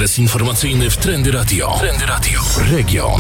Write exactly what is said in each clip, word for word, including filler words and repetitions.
Adres informacyjny w Trendy Radio. Trendy Radio. Region.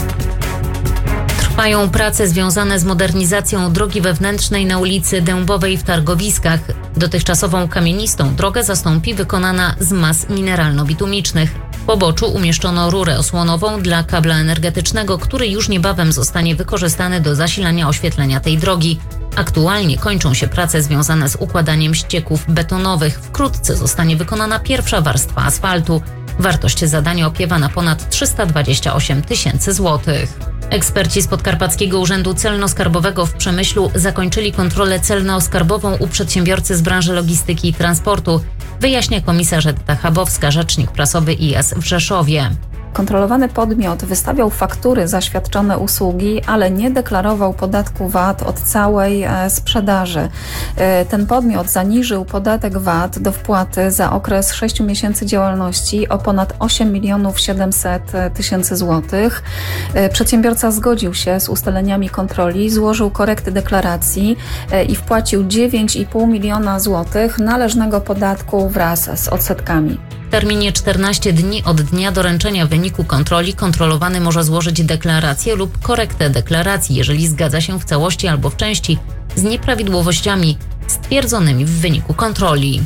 Trwają prace związane z modernizacją drogi wewnętrznej na ulicy Dębowej w Targowiskach. Dotychczasową kamienistą drogę zastąpi wykonana z mas mineralno-bitumicznych. W poboczu umieszczono rurę osłonową dla kabla energetycznego, który już niebawem zostanie wykorzystany do zasilania oświetlenia tej drogi. Aktualnie kończą się prace związane z układaniem ścieków betonowych. Wkrótce zostanie wykonana pierwsza warstwa asfaltu. Wartość zadania opiewa na ponad trzysta dwadzieścia osiem tysięcy złotych. Eksperci z Podkarpackiego Urzędu Celno-Skarbowego w Przemyślu zakończyli kontrolę celno-skarbową u przedsiębiorcy z branży logistyki i transportu, wyjaśnia komisarz Edyta Chabowska, rzecznik prasowy I S w Rzeszowie. Kontrolowany podmiot wystawiał faktury za świadczone usługi, ale nie deklarował podatku V A T od całej e, sprzedaży. E, ten podmiot zaniżył podatek V A T do wpłaty za okres sześciu miesięcy działalności o ponad osiem milionów siedemset tysięcy złotych. E, przedsiębiorca zgodził się z ustaleniami kontroli, złożył korekty deklaracji e, i wpłacił dziewięć i pół miliona złotych należnego podatku wraz z odsetkami. W terminie czternaście dni od dnia doręczenia wyniku kontroli kontrolowany może złożyć deklarację lub korektę deklaracji, jeżeli zgadza się w całości albo w części z nieprawidłowościami stwierdzonymi w wyniku kontroli.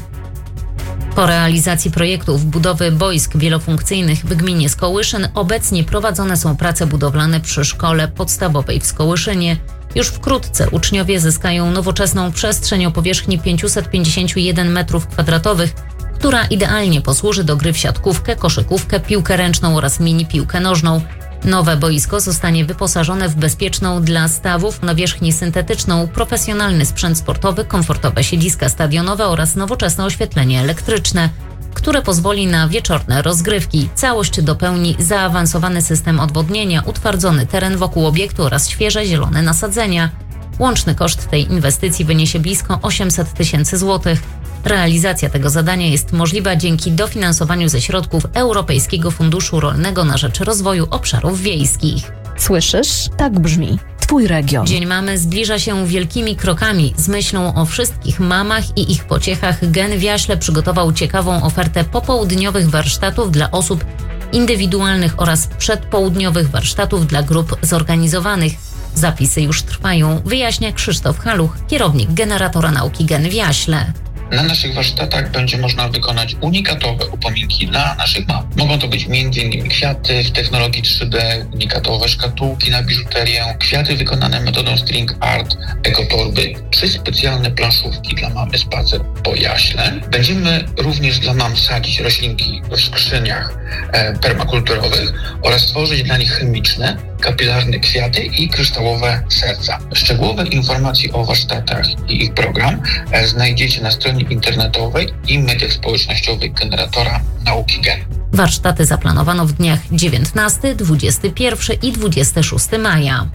Po realizacji projektów budowy boisk wielofunkcyjnych w gminie Skołyszyn obecnie prowadzone są prace budowlane przy szkole podstawowej w Skołyszynie. Już wkrótce uczniowie zyskają nowoczesną przestrzeń o powierzchni pięćset pięćdziesiąt jeden metrów kwadratowych, która idealnie posłuży do gry w siatkówkę, koszykówkę, piłkę ręczną oraz mini piłkę nożną. Nowe boisko zostanie wyposażone w bezpieczną dla stawów nawierzchnię syntetyczną, profesjonalny sprzęt sportowy, komfortowe siedziska stadionowe oraz nowoczesne oświetlenie elektryczne, które pozwoli na wieczorne rozgrywki. Całość dopełni zaawansowany system odwodnienia, utwardzony teren wokół obiektu oraz świeże zielone nasadzenia. Łączny koszt tej inwestycji wyniesie blisko osiemset tysięcy złotych. Realizacja tego zadania jest możliwa dzięki dofinansowaniu ze środków Europejskiego Funduszu Rolnego na rzecz Rozwoju Obszarów Wiejskich. Słyszysz? Tak brzmi Twój region. Dzień Mamy zbliża się wielkimi krokami. Z myślą o wszystkich mamach i ich pociechach Gen w Jaśle przygotował ciekawą ofertę popołudniowych warsztatów dla osób indywidualnych oraz przedpołudniowych warsztatów dla grup zorganizowanych. Zapisy już trwają, wyjaśnia Krzysztof Haluch, kierownik generatora nauki Gen w Jaśle. Na naszych warsztatach będzie można wykonać unikatowe upominki dla naszych mam. Mogą to być między innymi kwiaty w technologii trzy D, unikatowe szkatułki na biżuterię, kwiaty wykonane metodą string art, ekotorby, czy specjalne planszówki dla mamy spacer po Jaśle. Będziemy również dla mam sadzić roślinki w skrzyniach e, permakulturowych oraz tworzyć dla nich chemiczne, kapilarne kwiaty i kryształowe serca. Szczegółowe informacje o warsztatach i ich program e, znajdziecie na stronie internetowej i mediach społecznościowych generatora nauki Gen. Warsztaty zaplanowano w dniach dziewiętnastego, dwudziestego pierwszego i dwudziestego szóstego maja.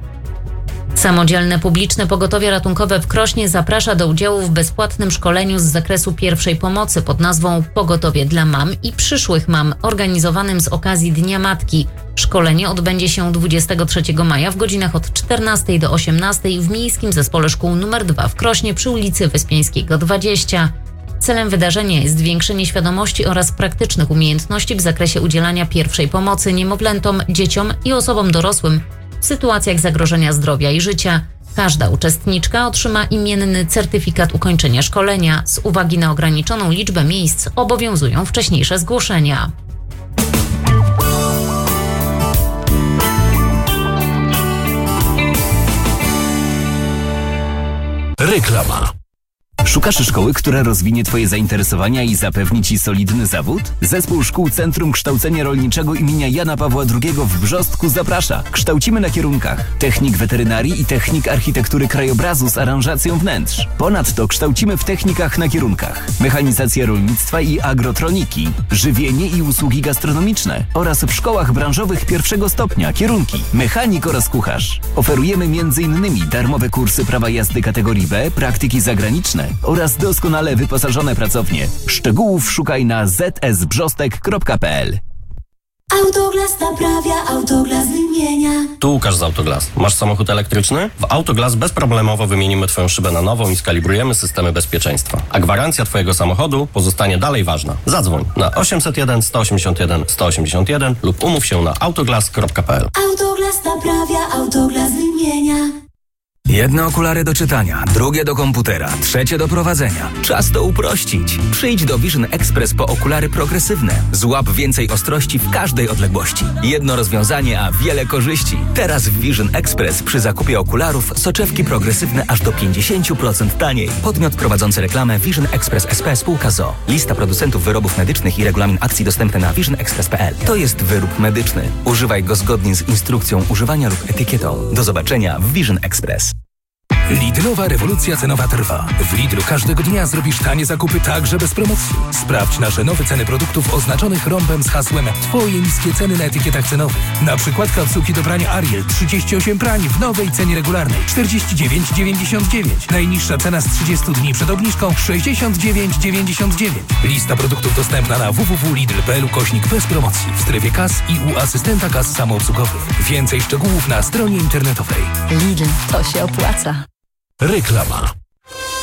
Samodzielne Publiczne Pogotowie Ratunkowe w Krośnie zaprasza do udziału w bezpłatnym szkoleniu z zakresu pierwszej pomocy pod nazwą Pogotowie dla mam i przyszłych mam, organizowanym z okazji Dnia Matki. Szkolenie odbędzie się dwudziestego trzeciego maja w godzinach od czternastej do osiemnastej w Miejskim Zespole Szkół numer dwa w Krośnie przy ulicy Wyspiańskiego dwadzieścia. Celem wydarzenia jest zwiększenie świadomości oraz praktycznych umiejętności w zakresie udzielania pierwszej pomocy niemowlętom, dzieciom i osobom dorosłym w sytuacjach zagrożenia zdrowia i życia. Każda uczestniczka otrzyma imienny certyfikat ukończenia szkolenia. Z uwagi na ograniczoną liczbę miejsc obowiązują wcześniejsze zgłoszenia. Reklama. Szukasz szkoły, która rozwinie Twoje zainteresowania i zapewni Ci solidny zawód? Zespół Szkół Centrum Kształcenia Rolniczego imienia Jana Pawła drugiego w Brzostku zaprasza. Kształcimy na kierunkach technik weterynarii i technik architektury krajobrazu z aranżacją wnętrz. Ponadto kształcimy w technikach na kierunkach mechanizacja rolnictwa i agrotroniki, żywienie i usługi gastronomiczne oraz w szkołach branżowych pierwszego stopnia kierunki mechanik oraz kucharz. Oferujemy między innymi darmowe kursy prawa jazdy kategorii B, praktyki zagraniczne oraz doskonale wyposażone pracownie. Szczegółów szukaj na z s brzostek kropka p l. Autoglas naprawia, Autoglas wymienia. Tu Łukasz z Autoglas. Masz samochód elektryczny? W Autoglas bezproblemowo wymienimy Twoją szybę na nową i skalibrujemy systemy bezpieczeństwa. A gwarancja Twojego samochodu pozostanie dalej ważna. Zadzwoń na osiemset jeden sto osiemdziesiąt jeden sto osiemdziesiąt jeden lub umów się na autoglas kropka p l. Autoglas naprawia, Autoglas wymienia. Jedne okulary do czytania, drugie do komputera, trzecie do prowadzenia. Czas to uprościć. Przyjdź do Vision Express po okulary progresywne. Złap więcej ostrości w każdej odległości. Jedno rozwiązanie, a wiele korzyści. Teraz w Vision Express przy zakupie okularów soczewki progresywne aż do pięćdziesiąt procent taniej. Podmiot prowadzący reklamę Vision Express S P Spółka z o o. Lista producentów wyrobów medycznych i regulamin akcji dostępny na vision express kropka p l. To jest wyrób medyczny. Używaj go zgodnie z instrukcją używania lub etykietą. Do zobaczenia w Vision Express. Lidlowa rewolucja cenowa trwa. W Lidlu każdego dnia zrobisz tanie zakupy także bez promocji. Sprawdź nasze nowe ceny produktów oznaczonych rąbem z hasłem Twoje niskie ceny na etykietach cenowych. Na przykład kapsułki do prania Ariel trzydzieści osiem prań w nowej cenie regularnej czterdzieści dziewięć dziewięćdziesiąt dziewięć. Najniższa cena z trzydziestu dni przed obniżką sześćdziesiąt dziewięć dziewięćdziesiąt dziewięć. Lista produktów dostępna na w w w kropka lidl kropka p l kośnik bez promocji w strefie kas i u asystenta kas samoobsługowych. Więcej szczegółów na stronie internetowej. Lidl, to się opłaca. Reklama.